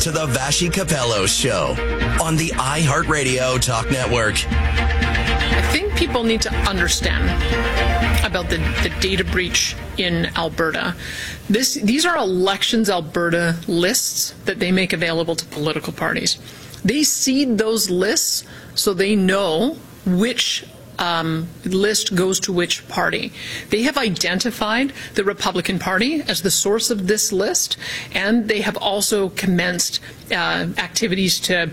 to the Vassy Capello Show on the iHeartRadio Talk Network. I think people need to understand about the data breach in Alberta. These are Elections Alberta lists that they make available to political parties. They seed those lists so they know which list goes to which party. They have identified the Republican Party as the source of this list, and they have also commenced activities to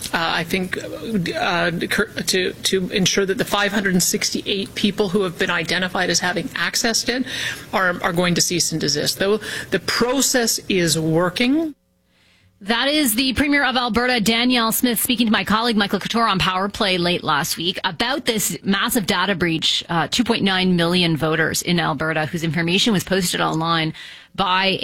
to ensure that the 568 people who have been identified as having accessed it are going to cease and desist. Though the process is working. That is the Premier of Alberta, Danielle Smith, speaking to my colleague Michael Couture on Power Play late last week about this massive data breach. 2.9 million voters in Alberta whose information was posted online by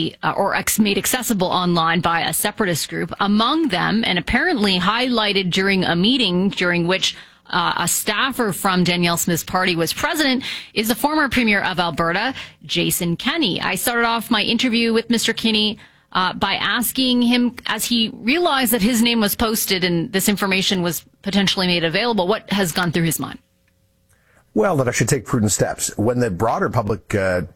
made accessible online by a separatist group. Among them, and apparently highlighted during a meeting during which a staffer from Danielle Smith's party was president, is the former Premier of Alberta, Jason Kenney. I started off my interview with Mr. Kenney by asking him, as he realized that his name was posted and this information was potentially made available, what has gone through his mind? Well, that I should take prudent steps. When the broader public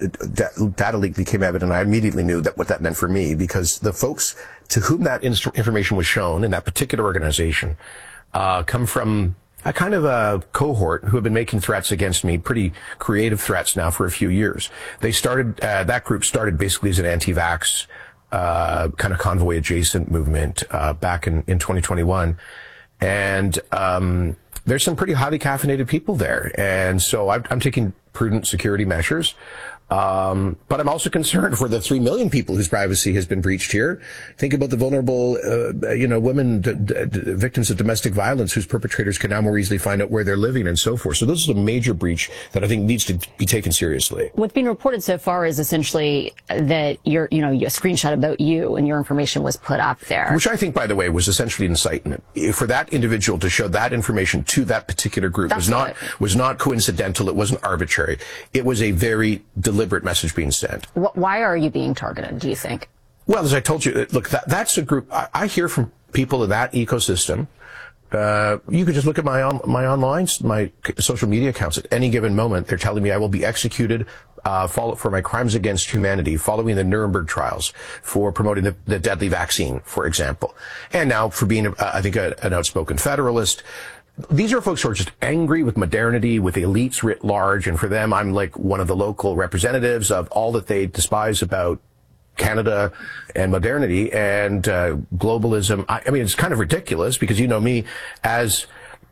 data leak became evident, I immediately knew what that meant for me, because the folks to whom that information was shown in that particular organization come from a kind of a cohort who have been making threats against me, pretty creative threats now for a few years. They started, that group started basically as an anti-vax kind of convoy adjacent movement back in 2021. And there's some pretty highly caffeinated people there. And so I'm taking prudent security measures. But I'm also concerned for the 3 million people whose privacy has been breached here. Think about the vulnerable, women, victims of domestic violence whose perpetrators can now more easily find out where they're living and so forth. So this is a major breach that I think needs to be taken seriously. What's been reported so far is essentially that a screenshot about you and your information was put up there. Which I think, by the way, was essentially incitement. For that individual to show that information to that particular group was not coincidental. It wasn't arbitrary. It was a very deliberate message being sent. Why are you being targeted, do you think? Well, as I told you, look, that's a group. I hear from people in that ecosystem. You could just look at my social media accounts at any given moment. They're telling me I will be executed for my crimes against humanity, following the Nuremberg trials, for promoting the deadly vaccine, for example, and now for being, I think, an outspoken federalist. These are folks who are just angry with modernity, with elites writ large, and for them, I'm like one of the local representatives of all that they despise about Canada and modernity and globalism. I mean, it's kind of ridiculous, because you know me as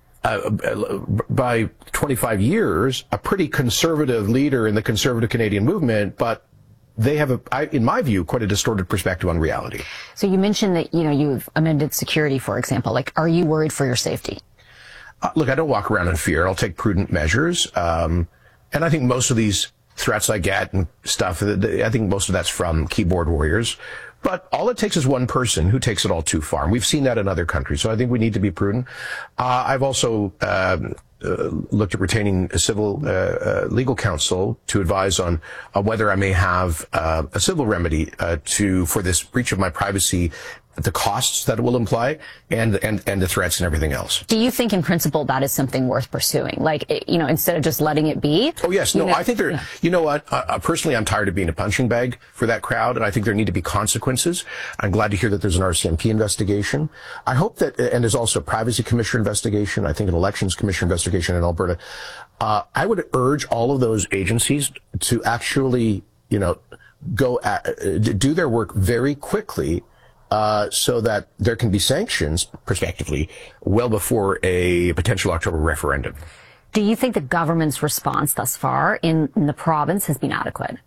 by 25 years, a pretty conservative leader in the conservative Canadian movement, but they have, in my view, quite a distorted perspective on reality. So you mentioned that, you've amended security, for example. Like, are you worried for your safety? Look, I don't walk around in fear. I'll take prudent measures. And I think most of these threats I get and stuff, I think most of that's from keyboard warriors. But all it takes is one person who takes it all too far. And we've seen that in other countries. So I think we need to be prudent. I've also looked at retaining a civil legal counsel to advise on whether I may have a civil remedy for this breach of my privacy, the costs that it will imply, and the threats and everything else. Do you think in principle that is something worth pursuing? Like, instead of just letting it be? Oh, yes. No, I think you know what? Personally, I'm tired of being a punching bag for that crowd, and I think there need to be consequences. I'm glad to hear that there's an RCMP investigation. I hope that, and there's also a Privacy Commissioner investigation, I think an Elections Commissioner investigation in Alberta. I would urge all of those agencies to actually, do their work very quickly, so that there can be sanctions, prospectively, well before a potential October referendum. Do you think the government's response thus far in the province has been adequate?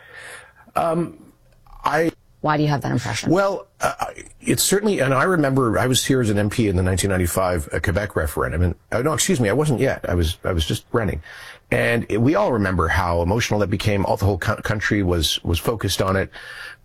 Why do you have that impression? Well, it's certainly, and I remember I was here as an MP in the 1995 Quebec referendum, and no, excuse me, I wasn't yet. I was just running, and we all remember how emotional that became. The whole country was focused on it.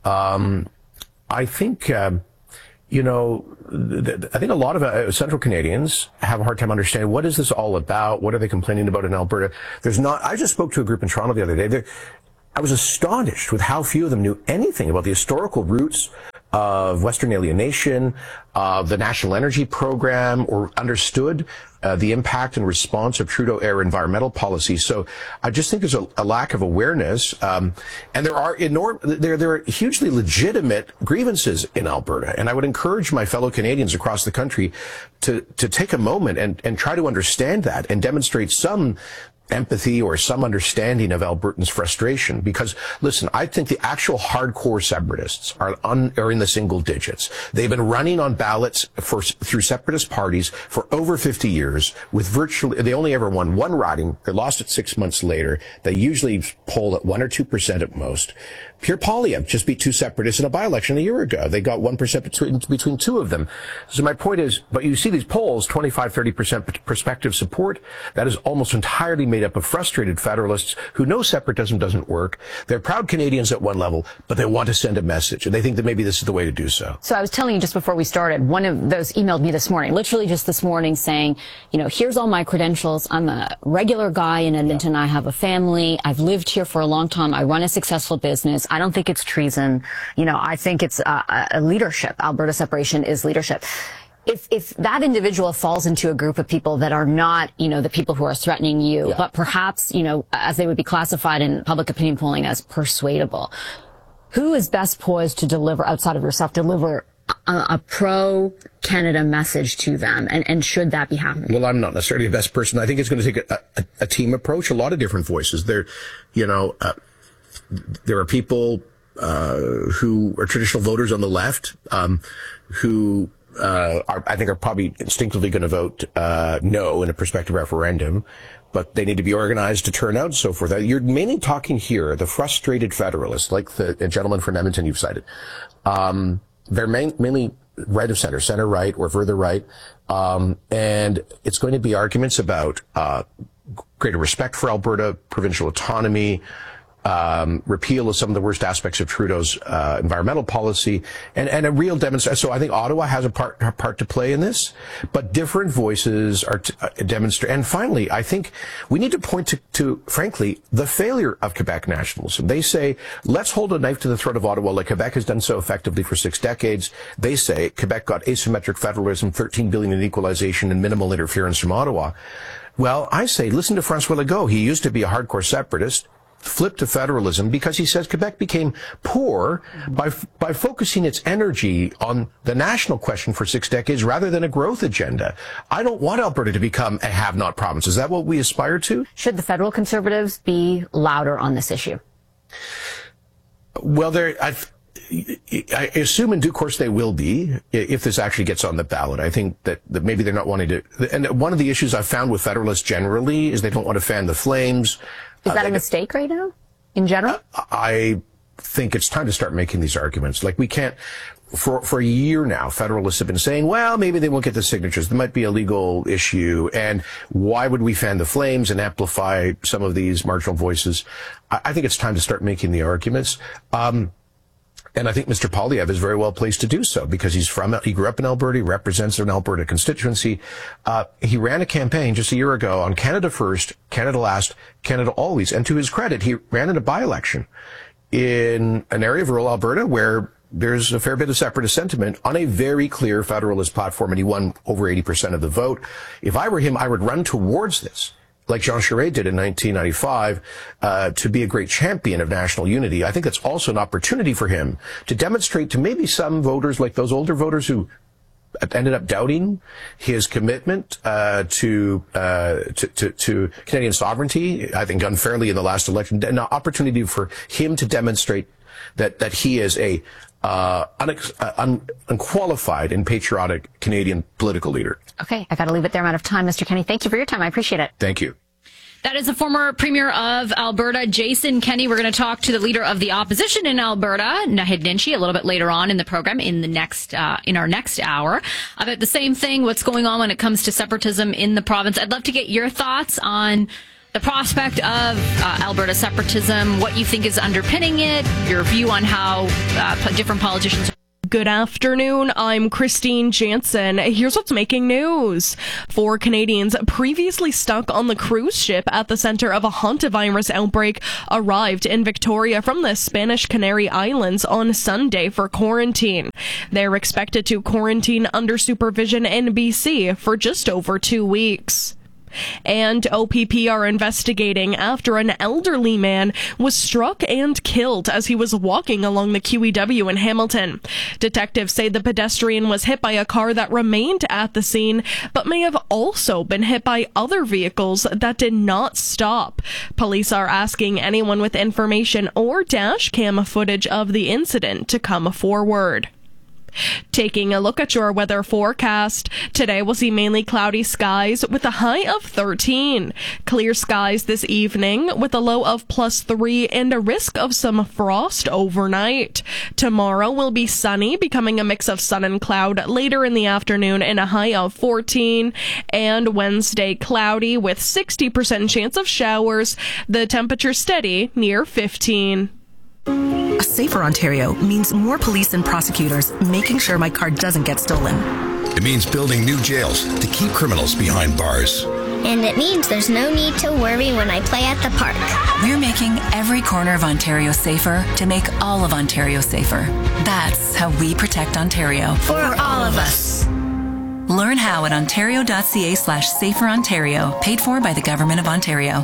I think, I think a lot of Central Canadians have a hard time understanding what is this all about? What are they complaining about in Alberta? I just spoke to a group in Toronto the other day. I was astonished with how few of them knew anything about the historical roots of Western alienation, of the National Energy Program, or understood the impact and response of Trudeau-era environmental policy. So I just think there's a lack of awareness, and there are there are hugely legitimate grievances in Alberta. And I would encourage my fellow Canadians across the country to take a moment and try to understand that and demonstrate some empathy or some understanding of Albertans' frustration. Because, listen, I think the actual hardcore separatists are in the single digits. They've been running on ballots through separatist parties for over 50 years with they only ever won one riding. They lost it 6 months later. They usually poll at 1 or 2% at most. Pierre Poilievre just beat two separatists in a by-election a year ago. They got 1% between two of them. So my point is, but you see these polls, 25, 30% prospective support. That is almost entirely made up of frustrated federalists who know separatism doesn't work. They're proud Canadians at one level, but they want to send a message, and they think that maybe this is the way to do so. So I was telling you just before we started, one of those emailed me this morning, literally just this morning, saying, here's all my credentials. I'm a regular guy in Edmonton. I have a family. I've lived here for a long time. I run a successful business. I don't think it's treason. I think it's a leadership. Alberta separation is leadership. If that individual falls into a group of people that are not, the people who are threatening you, but perhaps, as they would be classified in public opinion polling as persuadable, who is best poised to deliver, outside of yourself, a pro-Canada message to them, and should that be happening? Well, I'm not necessarily the best person. I think it's going to take a team approach, a lot of different voices. There are people who are traditional voters on the left who I think are probably instinctively going to vote no in a prospective referendum, but they need to be organized to turn out and so forth. You're mainly talking here, the frustrated federalists, like the gentleman from Edmonton you've cited. They're mainly right of center right, or further right. And it's going to be arguments about greater respect for Alberta, provincial autonomy, repeal of some of the worst aspects of Trudeau's environmental policy, and a real demonstration. So I think Ottawa has a part to play in this, but different voices are demonstrate. And finally, I think we need to point to, frankly, the failure of Quebec nationalism. They say, let's hold a knife to the throat of Ottawa like Quebec has done so effectively for 6 decades. They say Quebec got asymmetric federalism, $13 billion in equalization, and minimal interference from Ottawa. Well, I say, listen to François Legault. He used to be a hardcore separatist, flipped to federalism because he says Quebec became poor by focusing its energy on the national question for 6 decades rather than a growth agenda. I don't want Alberta to become a have-not province. Is that what we aspire to? Should the federal Conservatives be louder on this issue? Well, I assume in due course they will be, if this actually gets on the ballot. I think that maybe they're not wanting to. And one of the issues I've found with federalists generally is they don't want to fan the flames. Is that a mistake right now, in general? I think it's time to start making these arguments. Like, we can't, for a year now, federalists have been saying, well, maybe they won't get the signatures. There might be a legal issue. And why would we fan the flames and amplify some of these marginal voices? I think it's time to start making the arguments. And I think Mr. Poilievre is very well placed to do so because he grew up in Alberta, he represents an Alberta constituency. He ran a campaign just a year ago on Canada First, Canada Last, Canada Always. And to his credit, he ran in a by-election in an area of rural Alberta where there's a fair bit of separatist sentiment on a very clear federalist platform, and he won over 80% of the vote. If I were him, I would run towards this, like Jean Charest did in 1995, to be a great champion of national unity. I think that's also an opportunity for him to demonstrate to maybe some voters, like those older voters who ended up doubting his commitment to Canadian sovereignty, I think unfairly in the last election, an opportunity for him to demonstrate that he is a unqualified and patriotic Canadian political leader. Okay, I got to leave it there. I'm out of time. Mr. Kenney, thank you for your time. I appreciate it. Thank you. That is the former Premier of Alberta, Jason Kenney. We're going to talk to the leader of the opposition in Alberta, Naheed Nenshi, a little bit later on in the program in our next hour about the same thing, what's going on when it comes to separatism in the province. I'd love to get your thoughts on the prospect of Alberta separatism, what you think is underpinning it, your view on how different politicians Good afternoon, I'm Christine Jansen. Here's what's making news. 4 Canadians previously stuck on the cruise ship at the center of a hantavirus outbreak arrived in Victoria from the Spanish Canary Islands on Sunday for quarantine. They're expected to quarantine under supervision in BC for just over 2 weeks. And OPP are investigating after an elderly man was struck and killed as he was walking along the QEW in Hamilton. Detectives say the pedestrian was hit by a car that remained at the scene, but may have also been hit by other vehicles that did not stop. Police are asking anyone with information or dash cam footage of the incident to come forward. Taking a look at your weather forecast, today we'll see mainly cloudy skies with a high of 13. Clear skies this evening with a low of +3 and a risk of some frost overnight. Tomorrow will be sunny, becoming a mix of sun and cloud later in the afternoon and a high of 14. And Wednesday cloudy with 60% chance of showers. The temperature steady near 15. A safer Ontario means more police and prosecutors making sure my car doesn't get stolen. It means building new jails to keep criminals behind bars. And it means there's no need to worry when I play at the park. We're making every corner of Ontario safer to make all of Ontario safer. That's how we protect Ontario. For all of us. Learn how at ontario.ca/saferontario, paid for by the Government of Ontario.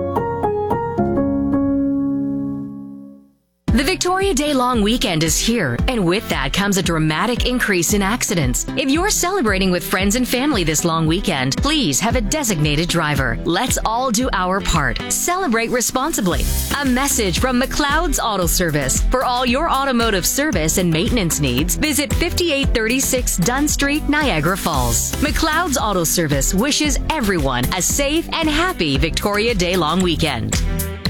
The Victoria Day long weekend is here, and with that comes a dramatic increase in accidents. If you're celebrating with friends and family this long weekend, please have a designated driver. Let's all do our part. Celebrate responsibly. A message from McLeod's Auto Service. For all your automotive service and maintenance needs, visit 5836 Dunn Street, Niagara Falls. McLeod's Auto Service wishes everyone a safe and happy Victoria Day long weekend.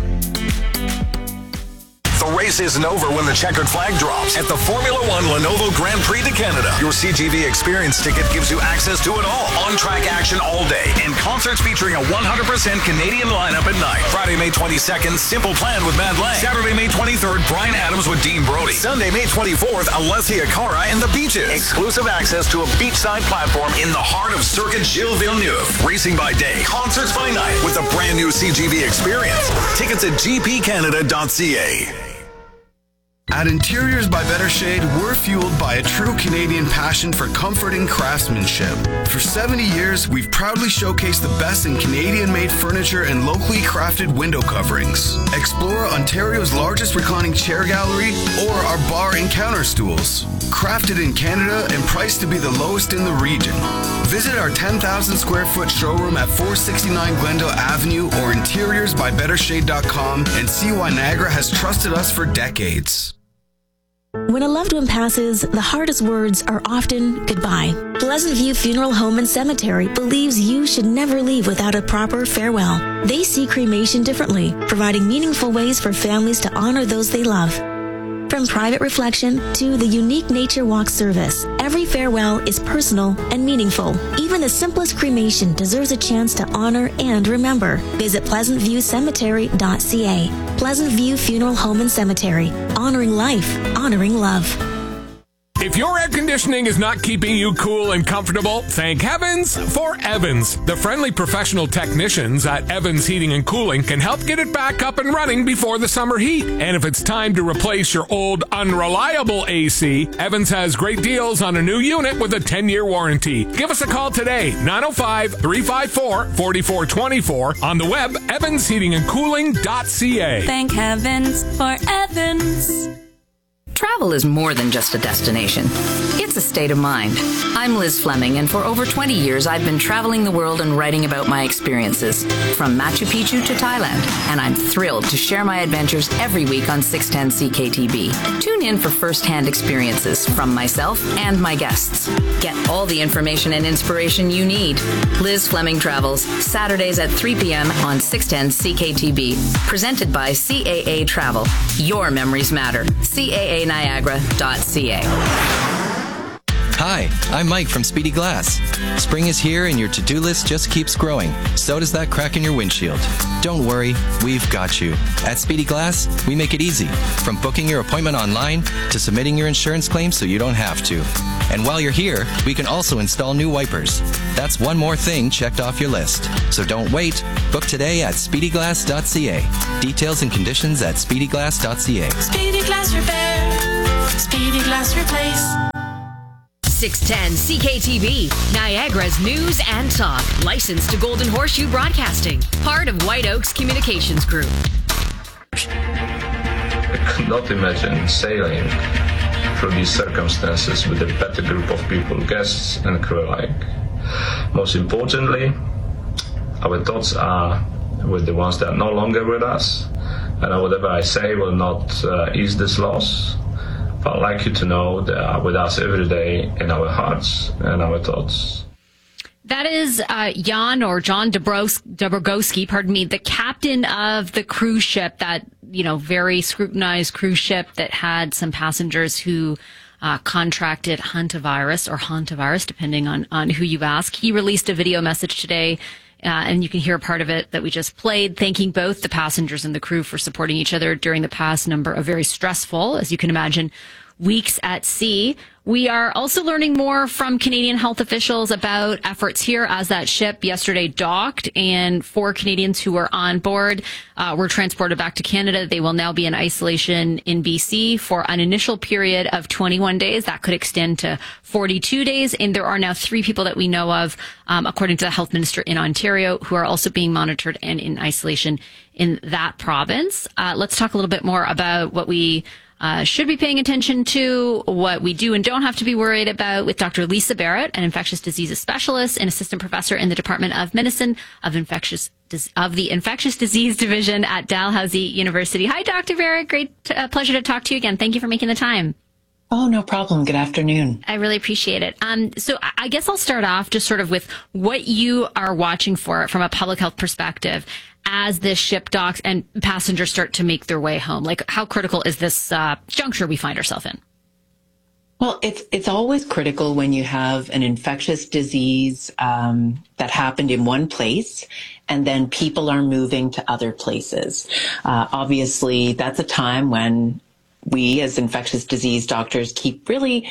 The race isn't over when the checkered flag drops at the Formula One Lenovo Grand Prix de Canada. Your CGV Experience ticket gives you access to it all. On-track action all day and concerts featuring a 100% Canadian lineup at night. Friday, May 22nd, Simple Plan with Mad Lang. Saturday, May 23rd, Bryan Adams with Dean Brody. Sunday, May 24th, Alessia Cara and the Beaches. Exclusive access to a beachside platform in the heart of Circuit Gilles Villeneuve. Racing by day, concerts by night with a brand new CGV Experience. Tickets at gpcanada.ca. At Interiors by Better Shade, we're fueled by a true Canadian passion for comfort and craftsmanship. For 70 years, we've proudly showcased the best in Canadian-made furniture and locally crafted window coverings. Explore Ontario's largest reclining chair gallery or our bar and counter stools. Crafted in Canada and priced to be the lowest in the region. Visit our 10,000 square foot showroom at 469 Glendale Avenue or interiorsbybettershade.com and see why Niagara has trusted us for decades. When a loved one passes, the hardest words are often goodbye. Pleasant View Funeral Home and Cemetery believes you should never leave without a proper farewell. They see cremation differently, providing meaningful ways for families to honor those they love. From private reflection to the unique nature walk service, every farewell is personal and meaningful. Even the simplest cremation deserves a chance to honor and remember. Visit pleasantviewcemetery.ca. Pleasant View Funeral Home and Cemetery. Honoring life, honoring love. If your air conditioning is not keeping you cool and comfortable, thank heavens for Evans. The friendly professional technicians at Evans Heating and Cooling can help get it back up and running before the summer heat. And if it's time to replace your old, unreliable AC, Evans has great deals on a new unit with a 10-year warranty. Give us a call today, 905-354-4424, on the web, evansheatingandcooling.ca. Thank heavens for Evans. Travel is more than just a destination. It's a state of mind. I'm Liz Fleming, and for over 20 years, I've been traveling the world and writing about my experiences, from Machu Picchu to Thailand, and I'm thrilled to share my adventures every week on 610 CKTB. Tune in for first-hand experiences from myself and my guests. Get all the information and inspiration you need. Liz Fleming Travels, Saturdays at 3 p.m. on 610 CKTB. Presented by CAA Travel. Your memories matter. CAANiagara.ca. Hi, I'm Mike from Speedy Glass. Spring is here and your to-do list just keeps growing. So does that crack in your windshield. Don't worry, we've got you. At Speedy Glass, we make it easy. From booking your appointment online to submitting your insurance claim so you don't have to. And while you're here, we can also install new wipers. That's one more thing checked off your list. So don't wait. Book today at speedyglass.ca. Details and conditions at speedyglass.ca. Speedy Glass Repair. Speedy Glass Replace. 610 CKTV, Niagara's news and talk. Licensed to Golden Horseshoe Broadcasting. Part of White Oaks Communications Group. I could not imagine sailing through these circumstances with a better group of people, guests and crew alike. Most importantly, our thoughts are with the ones that are no longer with us, and whatever I say will not ease this loss. But I'd like you to know they are with us every day in our hearts and our thoughts. That is Jan or John Dobrogowski, the captain of the cruise ship, that, very scrutinized cruise ship that had some passengers who contracted hantavirus, depending on who you ask. He released a video message today, and you can hear part of it that we just played, thanking both the passengers and the crew for supporting each other during the past number of very stressful, as you can imagine, weeks at sea. We are also learning more from Canadian health officials about efforts here as that ship yesterday docked, and 4 Canadians who were on board were transported back to Canada. They will now be in isolation in BC for an initial period of 21 days. That could extend to 42 days. And there are now 3 people that we know of, according to the health minister in Ontario, who are also being monitored and in isolation in that province. Let's talk a little bit more about what we should be paying attention to, what we do and don't have to be worried about, with Dr. Lisa Barrett, an infectious diseases specialist and assistant professor in the Department of Medicine of the Infectious Disease Division at Dalhousie University. Hi, Dr. Barrett. Great pleasure to talk to you again. Thank you for making the time. Oh, no problem. Good afternoon. I really appreciate it. So I guess I'll start off just sort of with what you are watching for from a public health perspective as this ship docks and passengers start to make their way home. Like, how critical is this juncture we find ourselves in? Well, it's always critical when you have an infectious disease that happened in one place and then people are moving to other places. Obviously, that's a time when we as infectious disease doctors keep really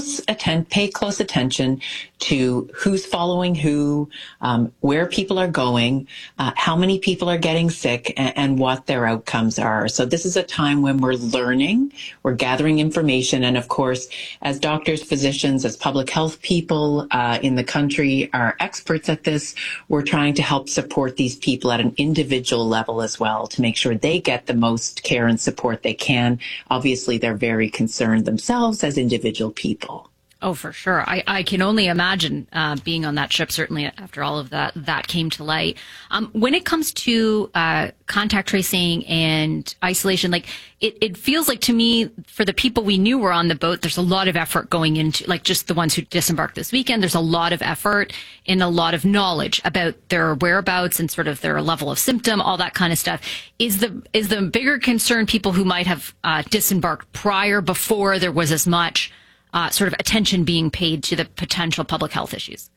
pay close attention to who's following who, where people are going, how many people are getting sick, and what their outcomes are. So this is a time when we're learning, we're gathering information, and of course, as doctors, physicians, as public health people in the country are experts at this, we're trying to help support these people at an individual level as well to make sure they get the most care and support they can. Obviously, they're very concerned themselves as individual people. Oh, for sure. I can only imagine being on that ship, certainly after all of that came to light. When it comes to contact tracing and isolation, like it feels like to me, for the people we knew were on the boat, there's a lot of effort going into, like, just the ones who disembarked this weekend. There's a lot of effort and a lot of knowledge about their whereabouts and sort of their level of symptom, all that kind of stuff. Is the bigger concern people who might have disembarked before there was as much sort of attention being paid to the potential public health issues?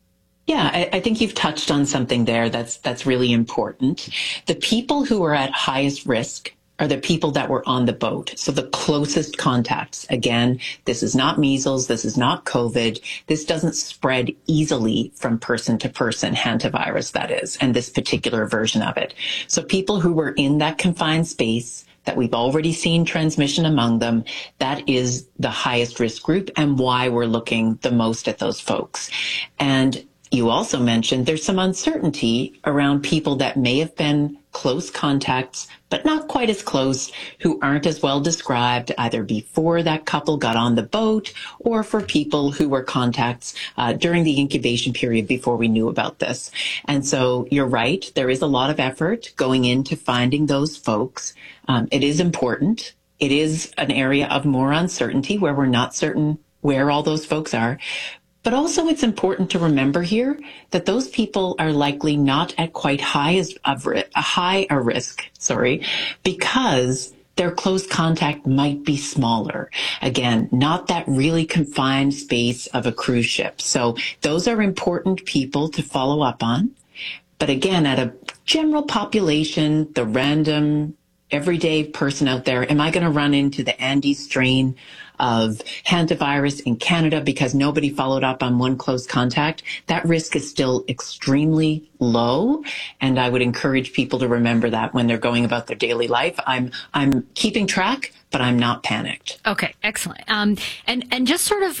Yeah, I think you've touched on something there that's really important. The people who are at highest risk are the people that were on the boat. So the closest contacts. Again, this is not measles. This is not COVID. This doesn't spread easily from person to person, hantavirus that is, and this particular version of it. So people who were in that confined space that we've already seen transmission among them, that is the highest risk group and why we're looking the most at those folks. And you also mentioned there's some uncertainty around people that may have been close contacts, but not quite as close, who aren't as well described either before that couple got on the boat or for people who were contacts during the incubation period before we knew about this. And so you're right, there is a lot of effort going into finding those folks. It is important. It is an area of more uncertainty where we're not certain where all those folks are. But also it's important to remember here that those people are likely not at quite higher risk, because their close contact might be smaller. Again, not that really confined space of a cruise ship. So those are important people to follow up on. But again, at a general population, the random everyday person out there, am I going to run into the Andes strain of hantavirus in Canada because nobody followed up on one close contact? That risk is still extremely low. And I would encourage people to remember that when they're going about their daily life. I'm keeping track, but I'm not panicked. Okay, excellent. And just sort of